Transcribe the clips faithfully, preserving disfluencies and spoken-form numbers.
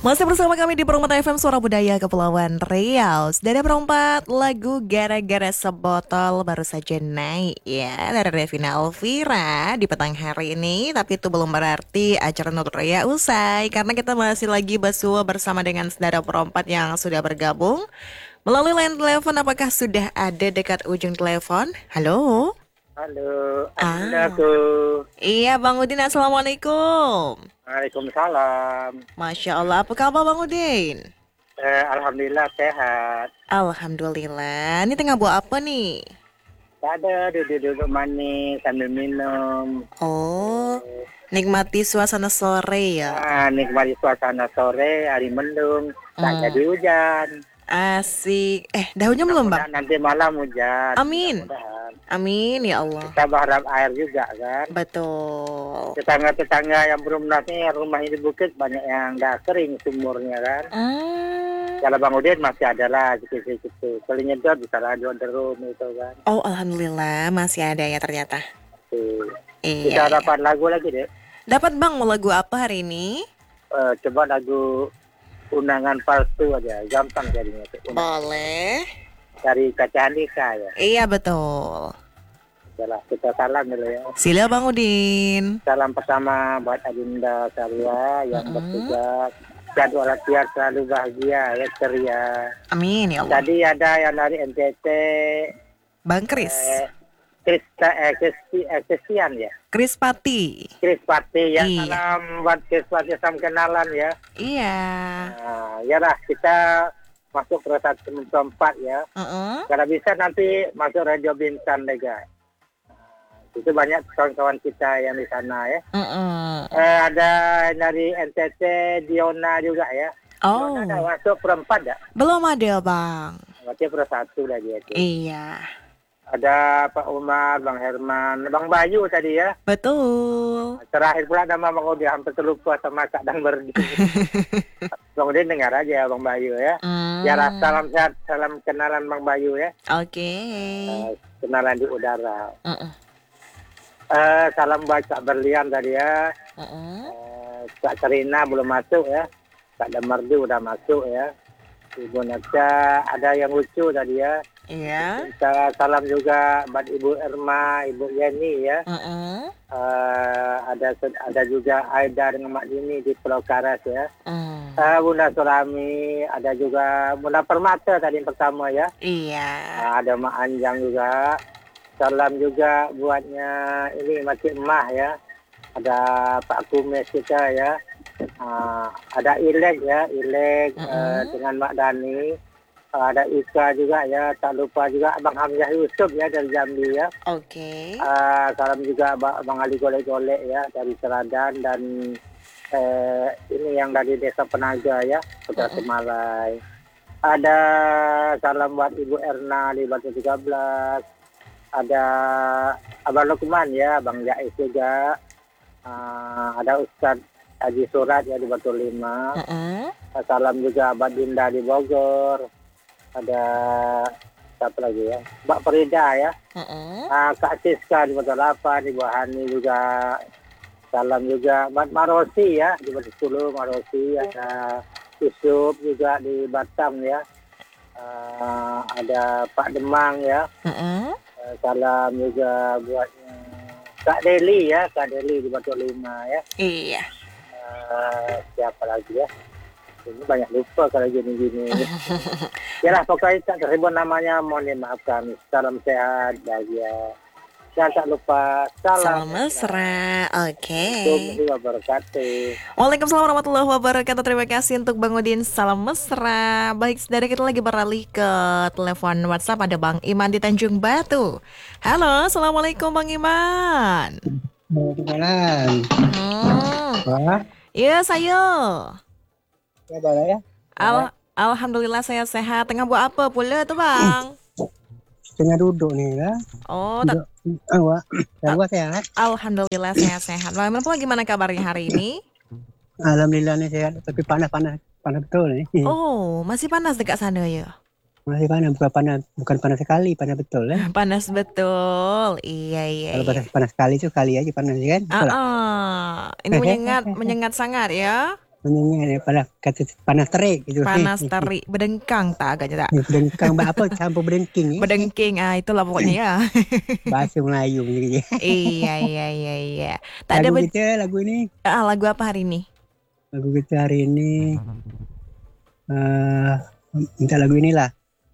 Masih bersama kami di Perumah F M Suara Budaya Kepulauan Riau. Dari perempat lagu Gara-Gara Sebotol baru saja naik ya dari Revina Elvira di petang hari ini. Tapi itu belum berarti acara Nurul Ria usai, karena kita masih lagi bersua bersama dengan saudara perempat yang sudah bergabung melalui line telepon. Apakah sudah ada dekat ujung telepon? Halo. Halo, Ah, aku. iya Bang Udin, Assalamualaikum. Waalaikumsalam. Masya Allah, apa kabar Bang Udin? Eh, Alhamdulillah sehat. Alhamdulillah. Ini tengah buat apa nih? Tak ada duduk-duduk manis sambil minum. Oh, nikmati suasana sore ya. Ah, nikmati suasana sore, hari mendung. Tak Hmm, jadi hujan. asik. Eh, daunnya belum Bang? Mudah-mudahan nanti malam hujan. Amin. Mudah-mudahan. Amin ya Allah. Kita berharap air juga kan. Betul. Tetangga-tetangga yang belum lunas rumah ini bukit banyak yang nggak kering sumurnya kan. Hmm. Kalau Bang Udin masih ada lah gitu-gitu. Kalau nyedot bisa lanjut derum itu kan. Oh, alhamdulillah masih ada ya ternyata. Tuh. Iya, Kita iya. dapat lagu lagi deh. Dapat Bang, mau lagu apa hari ini? Eh, coba lagu Undangan Palsu aja, gampang jadinya. Boleh. Dari Kaca Handika ya. Iya betul. Yalah, kita salam dulu ya. Sila Bang Udin. Salam pertama buat Adinda Karya yang Mm-mm. bertugas. Jadwal latihan selalu bahagia ya, ceria. Amin ya Allah. Tadi ada yang dari N T T, Bang Kris. eh, Krista, eh, Kristi, eh, Kristian ya. Kris Pati. Kris Pati ya, Iya. salam buat Kris Pati, salam kenalan ya. Iya. Nah, ya lah, kita masuk ke satu tempat ya. Heeh. Kalau bisa nanti masuk Radio Bintang Lega. Itu banyak kawan-kawan kita yang di sana ya. Heeh. Eh, ada dari N T T, Diona juga ya. Oh, Diona ada masuk perempat ya. belum ada Bang. Berarti per satu lah dia itu. Iya, Ada Pak Umar, Bang Herman, Bang Bayu tadi ya. betul. Terakhir pula nama Bang Udi, hampir terlupa sama Kak Dang Berdi. Bang Udi dengar aja Bang Bayu ya. Hmm, Ya salam sehat, salam kenalan Bang Bayu ya. Oke. Eh, kenalan di udara. Heeh. Eh, salam buat Kak Berlian tadi ya. Heeh. Eh, Kak Karina belum masuk ya. Kak Damardi udah masuk ya. Ibu Naca ada yang lucu tadi ya. Iya. Kita salam juga buat Ibu Erma, Ibu Yeni ya. Heeh. Eh, ada ada juga Aida dengan Mak Dini di Pulau Karas ya. Hmm, Eh, Bunda Surami, ada juga Bunda Permata tadi yang pertama ya. Iya. Eh, ada Mak Anjang juga. Salam juga buatnya ini Makcik Emah ya. Ada Pak Kumes kita ya. Uh, ada Ilek ya, Ilek uh, Mm-mm. dengan Mak Dani. Uh, ada Ika juga ya, tak lupa juga Abang Hamzah Yusuf ya dari Jambi ya. Oke. Uh, salam juga Abang, Abang Ali Golek-Golek ya dari Seradan dan uh, ini yang dari Desa Penaga ya, Putra Mm-mm. Semalai. Ada salam buat Ibu Erna di Batu tiga belas. Ada Abang Lukman ya, Bang Jais juga. Uh, ada Ustadz Haji Surat ya di Batu Lima. Heeh. Salam juga Mbak Dinda di Bogor. Ada siapa lagi ya? Mbak Frida ya. Heeh. Uh, Kak Siska di Batu Delapan, Ibu Hani juga. Salam juga Mbak Marosi ya di Batu Sulu, Marosi. Ada Yusuf juga di Batam ya. Uh, ada Pak Demang ya. Heeh. Uh, salam juga buat uh, Kak Deli ya, Kak Deli di Batu Lima ya. Iya. Uh, siapa lagi ya? Ini banyak lupa kalau gini-gini. Yalah pokoknya tak tersebut namanya, mohon dimaafkan. Salam sehat, bahagia. Dan tak lupa Salam salam mesra. Oke. Assalamualaikum warahmatullahi wabarakatuh. Waalaikumsalam warahmatullahi wabarakatuh. Terima kasih untuk Bang Udin. Salam mesra. Baik, saudara, kita lagi beralih ke telepon WhatsApp. Ada Bang Iman di Tanjung Batu. Halo, assalamualaikum Bang Iman. Jalan. Hmm. Wah, Iya, saya. ya boleh ya. Al- Alhamdulillah saya sehat. Tengah buat apa pula tuh Bang? Tengah duduk nih lah. Oh, tak. Duduk. Ah, wah. Dan gua sehat. Alhamdulillah saya sehat. Bang Iman, gimana kabarnya hari ini? Alhamdulillah nih sehat. Tapi panas-panas, panas betul nih. Oh, masih panas dekat sana ya? Masih panas, bukan panas, bukan panas sekali, panas betul ya. Panas betul. Iya, iya, Kalau iya. panas panas sekali itu kali aja panas kan. Ah, Betul lah. ah. Ini menyengat, menyengat sangat ya. Menyengat pada kata panas terik gitu. Panas terik, bedengkang tak agaknya tak? Berdengkang ba- apa campur berdengking eh. Bedengking, ah itulah pokoknya ya. Bahasa Melayu gitu. Iya, iya, iya, iya. Tak ada Lagu bed- kita lagu ini, ah, lagu apa hari ini? lagu kita hari ini eh minta lagu inilah.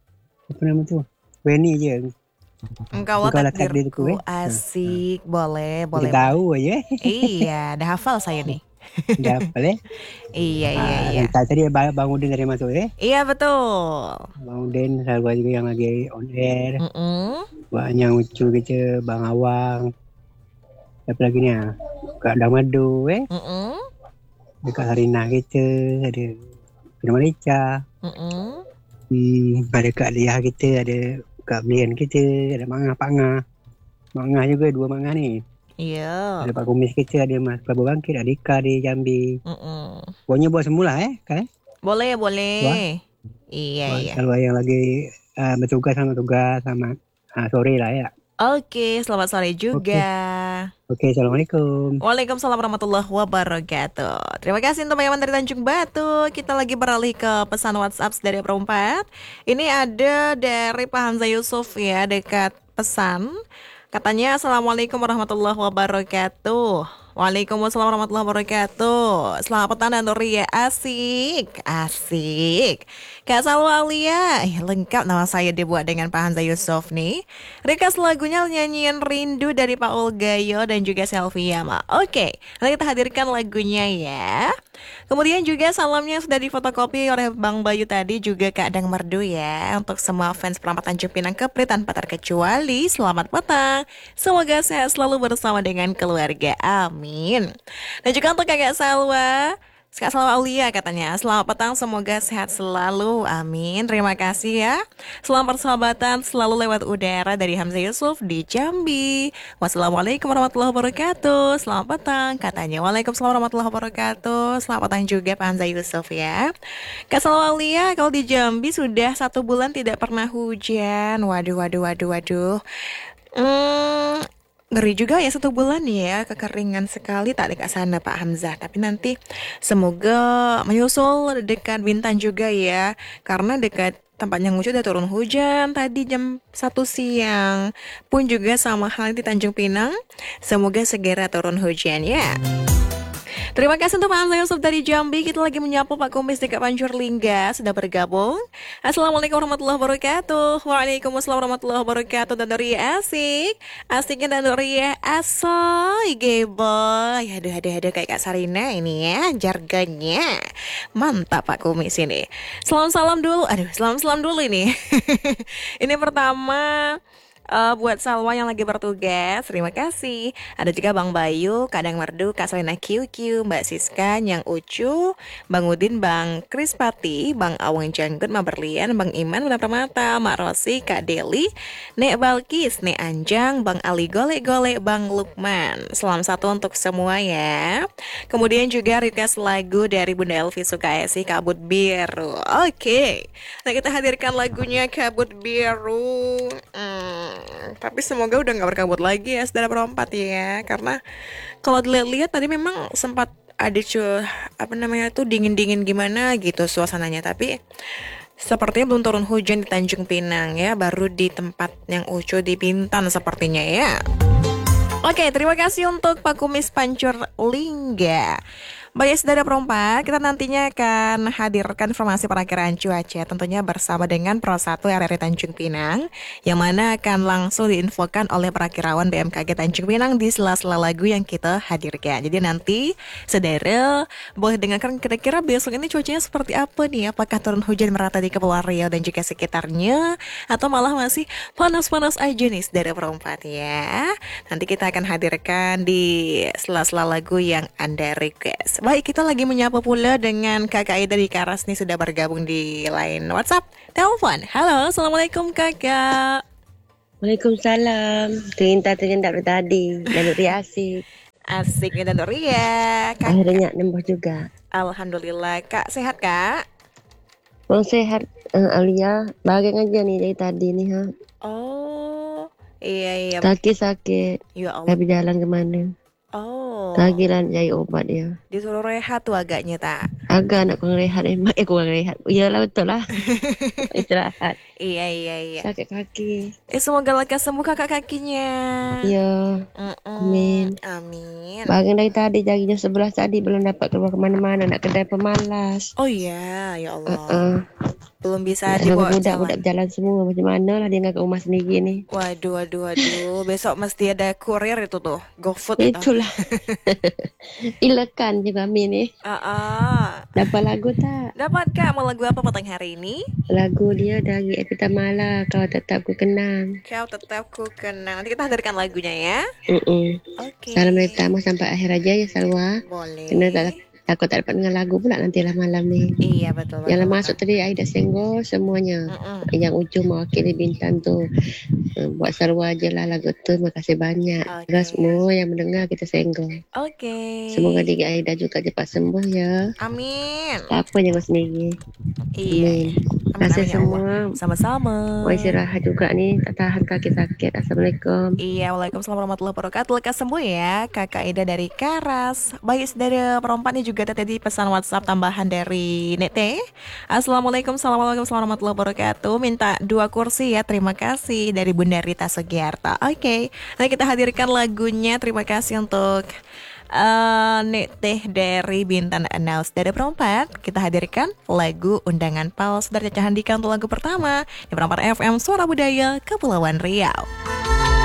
Apa nama tu? Weni je. Engkaulah Engkaulah takdirku, takdirku, eh. asik, boleh, Kita boleh. tahu aja. Iya, dah hafal saya nih. Dah apa eh? Iya, iya, Ah, iya. entah tadi Bang Bang Udin dari masuk eh. Iya, betul. Bang Udin, sahabat juga yang lagi on air. Mm-mm. Banyak lucu gitu, Bang Awang. Siapa lagi ni ah? Kak Damadu eh. Mm-mm. Dekat Sarina kita, ada Firman Malaysia. Mm-mm. Hmm, ada Kak Liah kita, ada Kak Blian kita, ada Mangah Pak Ngah. Mangah juga dua Mangah ni. Iya. Ada Pak Kumis kita, ada Mas Prabu Bangkit, ada Ika di Jambi. Mm-mm. Pokoknya buat semula eh, kan? Boleh, boleh. Iya, Buat iya. kalau yang lagi uh, bertugas sama tugas sama uh, sore lah ya. Oke, selamat sore juga. Okey, Assalamualaikum. Waalaikumsalam warahmatullahi wabarakatuh. Terima kasih untuk teman-teman dari Tanjung Batu. Kita lagi beralih ke pesan WhatsApp dari perempat. Ini ada dari Pak Hamzah Yusuf ya, dekat pesan. Katanya Assalamualaikum warahmatullahi wabarakatuh. Waalaikumsalam warahmatullahi wabarakatuh. Selamat petang dan Ria, asik, asik. Kak Salwa Aulia, eh, lengkap nama saya dibuat dengan Pak Hamzah Yusuf nih. Request lagunya nyanyian Rindu dari Pak Gayo dan juga Selfie Yama. Oke, nanti kita hadirkan lagunya ya. Kemudian juga salamnya sudah difotokopi oleh Bang Bayu tadi, juga Kak Dang Merdu ya. Untuk semua fans Perempat Tanjung Pinang Kepri tanpa terkecuali, selamat petang. Semoga sehat selalu bersama dengan keluarga. Amin. Dan juga untuk Kakak Salwa, Kak Salwa Aulia katanya, selamat petang, semoga sehat selalu, amin. Terima kasih ya. Selamat persahabatan selalu lewat udara dari Hamzah Yusuf di Jambi. Wassalamualaikum warahmatullahi wabarakatuh. Selamat petang katanya. Waalaikumsalam warahmatullahi wabarakatuh. Selamat petang juga Pak Hamzah Yusuf ya. Kak Salwa Aulia, kalau di Jambi sudah satu bulan tidak pernah hujan. Waduh, waduh, waduh, waduh. Hmm, ngeri juga ya satu bulan ya, kekeringan sekali tak dekat sana Pak Hamzah. Tapi nanti semoga menyusul dekat Bintan juga ya, karena dekat tempatnya Ngucu udah turun hujan tadi jam satu siang. Pun juga sama halnya di Tanjung Pinang, semoga segera turun hujan ya. Terima kasih untuk Pak Hamzah Yusuf dari Jambi. Kita lagi menyapu Pak Kumis dekat Pancur Lingga sudah bergabung. Assalamualaikum warahmatullahi wabarakatuh. Waalaikumsalam warahmatullahi wabarakatuh. Dan Dori asik, asiknya dan Dori asoy geboy. Aduh aduh aduh kayak Kak Sarina ini ya jargonnya. Mantap Pak Kumis ini. Salam salam dulu. Aduh salam salam dulu ini. Ini pertama. Uh, buat Salwa yang lagi bertugas, terima kasih. Ada juga Bang Bayu, Kadang Merdu, Kak Selena Q Q, Mbak Siska, Nyang Ucu, Bang Udin, Bang Krispati, Bang Awang Janggut, Mak Berlian, Bang Iman, Bang Permata, Mak Rosi, Kak Deli, Nek Balkis, Nek Anjang, Bang Ali Golek-Golek, Bang Lukman. Salam satu untuk semua ya. Kemudian juga request lagu dari Bunda Elvi Sukaesi, Kabut Biru. Oke, nah kita hadirkan lagunya Kabut Biru. Hmm. Tapi semoga udah gak berkabut lagi ya saudara perempat ya. Karena kalau dilihat-lihat tadi memang sempat ada cuy apa namanya tuh dingin-dingin gimana gitu suasananya. Tapi sepertinya belum turun hujan di Tanjung Pinang ya. Baru di tempat yang Ucu di Bintan sepertinya ya. Oke, terima kasih untuk Pak Kumis Pancur Lingga. Baik saudara perempat, kita nantinya akan hadirkan informasi perakiraan cuaca tentunya bersama dengan Pro satu R R I Tanjung Pinang, yang mana akan langsung diinfokan oleh perakirawan B M K G Tanjung Pinang di sela-sela lagu yang kita hadirkan. Jadi nanti saudara boleh dengarkan kira-kira besok ini cuacanya seperti apa nih, apakah turun hujan merata di Kepulauan Riau dan juga sekitarnya, atau malah masih panas-panas aja nih saudara perempat ya. Nanti kita akan hadirkan di sela-sela lagu yang Anda request. Baik, kita lagi menyapa pula dengan Kakak Ida di Karas nih, sudah bergabung di line WhatsApp telepon. Halo, Assalamualaikum Kakak. Waalaikumsalam. Terintah-terintah dari tadi. Dan asik. Asik dan Ria. Kak, Akhirnya nembus juga. Alhamdulillah. Kak, sehat Kak? Bang sehat. Uh, Alia. Bahagia aja nih dari tadi nih. Ha. Oh, iya iya. Kaki sakit. Ya Allah. Tapi jalan kemana. Oh, Oh, Lagi lah jai obat dia. disuruh rehat tuh agaknya tak. Agak nak kurang rehat emak eh kurang rehat. Iyalah betul lah. Istirahat. Iya iya iya. Sakit kaki. Eh semoga lekas sembuh kakak kakinya. Ya, Mm-mm. amin. Amin. Bangun dari tadi jam jam sebelas tadi belum dapat keluar kemana-mana nak kedai pemalas. Oh iya, ya Allah. Uh, Belum bisa Ada dibawa budak-budak jalan. jalan semua macam mana lah dia nggak ke rumah sendiri ni. Waduh, waduh, waduh. Besok mesti ada kurir itu tuh, GoFood itu. Itulah. Ilekan juga kami ni. Ah, ah. Dapat lagu tak? Dapat kak mau lagu apa petang hari ini? Lagu dia dari Epita Mala kalau tetap ku kenang. Kau tetap ku kenang. Nanti kita hadirkan lagunya ya. Mm-mm. Oke. Salam dari pertama sampai akhir aja ya Salwa. Boleh. Kena tak takut tak dapat dengar lagu pula nanti lah malam ni. Iya betul. Yang betul, masuk betul. tadi Aida Senggol semuanya. Mm-mm. Yang ujung mewakili bintang tu. Eh, Buat Salwa je lah lagu tu. Terima kasih banyak. Oke. Terus semua yang mendengar kita senggol. Oke. Semoga Digi Aida juga cepat sembuh ya. Amin. Tak apa jangan sendiri. Iya. Amin. Amin, Terima kasih amin, ya Allah. semua. Sama-sama. Mau istirahat juga nih. Tak tahan kaki sakit. Assalamualaikum. Iya, waalaikumsalam warahmatullahi wabarakatuh. Lekas sembuh ya, Kakak Ida dari Karas. Baik, dari perempuan ini juga tadi pesan WhatsApp tambahan dari Nete. Assalamualaikum, assalamualaikum warahmatullahi wabarakatuh. Minta dua kursi ya, terima kasih dari Bunda Rita Sugiarto. Oke, nanti kita hadirkan lagunya. Terima kasih untuk Uh, Nete dari Bintan Announce. Dari perempat kita hadirkan lagu Undangan Pals dari Caca Handika untuk lagu pertama di perempat F M Suara Budaya Kepulauan Riau.